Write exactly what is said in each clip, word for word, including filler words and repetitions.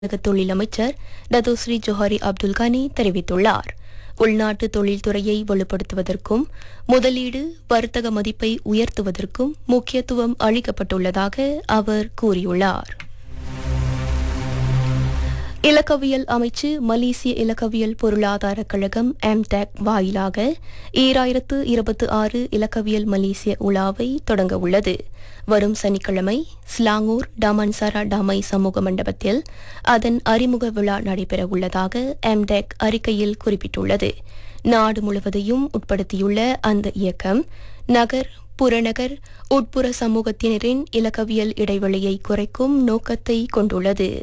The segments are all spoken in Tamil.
தொழில் அமைச்சர் டத்தோஸ்ரீ ஜொஹாரி அப்துல் கனி தெரிவித்துள்ளார். உள்நாட்டு தொழில்துறையை வலுப்படுத்துவதற்கும் முதலீடு வர்த்தக மதிப்பை உயர்த்துவதற்கும் முக்கியத்துவம் அளிக்கப்பட்டுள்ளதாக அவர் கூறியுள்ளார். இலக்கவியல் அமைச்சு மலேசிய இலக்கவியல் பொருளாதார கழகம் எம்டெக் வாயிலாக ஈராயிரத்து இருபத்தி ஆறு இலக்கவியல் மலேசிய உலாவை தொடங்க உள்ளது. வரும் சனிக்கிழமை ஸ்லாங்கூர் டமான்சாரா டாமை சமூக மண்டபத்தில் அதன் அறிமுக விழா நடைபெறவுள்ளதாக எம்டெக் அறிக்கையில் குறிப்பிட்டுள்ளது. நாடு முழுவதையும் உட்படுத்தியுள்ள அந்த இயக்கம் நகர் புறநகர் உட்புற சமூகத்தினரின் இலக்கவியல் இடைவெளியை குறைக்கும் நோக்கத்தை கொண்டுள்ளது.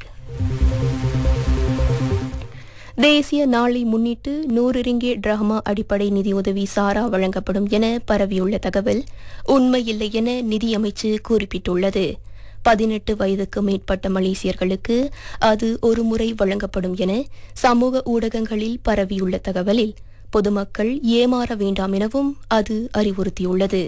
தேசிய நாளை முன்னிட்டு நூறு ரிங்கேட் டிராமா அடிப்படை நிதியுதவி சாரா வழங்கப்படும் என பரவியுள்ள தகவல் உண்மையில்லை என நிதியமைச்சு குறிப்பிட்டுள்ளது. பதினெட்டு வயதுக்கு மேற்பட்ட மலேசியர்களுக்கு அது ஒருமுறை வழங்கப்படும் என சமூக ஊடகங்களில் பரவியுள்ள தகவலில் பொதுமக்கள் ஏமாற வேண்டாம் எனவும் அது அறிவுறுத்தியுள்ளது.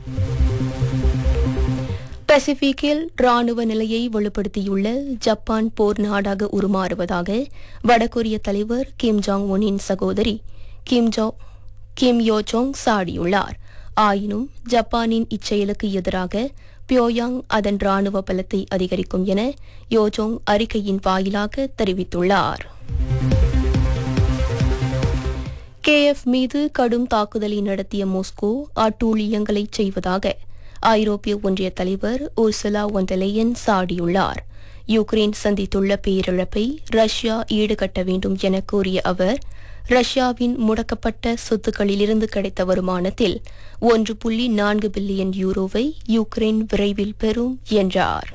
பசிபிக்கில் ராணுவ நிலையை வலுப்படுத்தியுள்ள ஜப்பான் போர் நாடாக உருமாறுவதாக வடகொரிய தலைவர் கிம் ஜாங் உனின் சகோதரி கிம் ஜோ கிம் யோ சோங் சாடியுள்ளார். ஆயினும் ஜப்பானின் இச்செயலுக்கு எதிராக பியோயாங் அதன் ராணுவ பலத்தை அதிகரிக்கும் என யோஜோங் அறிக்கையின் வாயிலாக தெரிவித்துள்ளார். கேஎஃப் மீது கடும் தாக்குதலை நடத்திய மாஸ்கோ அட்டூழியங்களை செய்வதாக ஐரோப்பிய ஒன்றிய தலைவர் Ursula one der லெயன் சாடியுள்ளார். Ukraine சந்தித்துள்ள பேரிழப்பை Russia ஈடுகட்ட வேண்டும் என கூறிய அவர் ரஷ்யாவின் முடக்கப்பட்ட சொத்துக்களிலிருந்து கிடைத்த வருமானத்தில் ஒன்று புள்ளி நான்கு பில்லியன் யூரோவை யுக்ரைன் விரைவில் பெறும் என்றார்.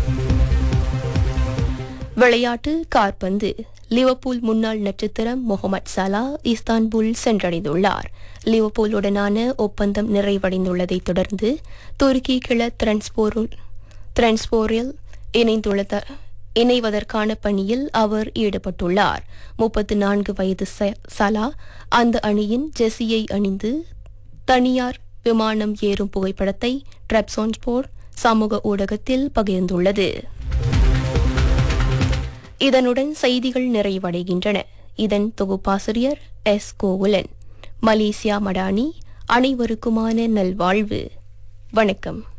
விளையாட்டு காற்பந்து. லிவர்பூல் முன்னாள் நட்சத்திரம் முகமது சலா இஸ்தான்புல் சென்றடைந்துள்ளார். லிவர்பூலுடனான ஒப்பந்தம் நிறைவடைந்துள்ளதை தொடர்ந்து துருக்கி கிள திரான்ஸ்போரில் இணைந்துள்ள இணைவதற்கான பணியில் அவர் ஈடுபட்டுள்ளார். முப்பத்து நான்கு வயது சலா அந்த அணியின் ஜெர்சியை அணிந்து தனியார் விமானம் ஏறும் புகைப்படத்தை ட்ரெப்சோன்ஸ்போர் சமூக ஊடகத்தில் பகிர்ந்துள்ளது. இதனுடன் செய்திகள் நிறைவடைகின்றன. இதன் தொகுப்பாசிரியர் எஸ் கோகுலன். மலேசியா மடானி. அனைவருக்குமான நல்வாழ்வு. வணக்கம்.